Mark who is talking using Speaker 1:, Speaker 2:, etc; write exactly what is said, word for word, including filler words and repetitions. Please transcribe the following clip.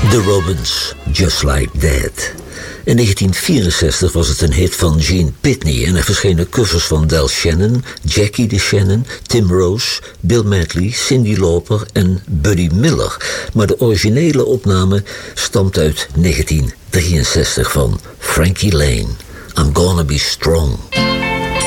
Speaker 1: The Robins, Just Like That. In negentien vierenzestig was het een hit van Gene Pitney en er verschenen covers van Del Shannon, Jackie de Shannon, Tim Rose, Bill Medley, Cyndi Lauper en Buddy Miller. Maar de originele opname stamt uit negentien drieënzestig van Frankie Lane. I'm Gonna Be Strong.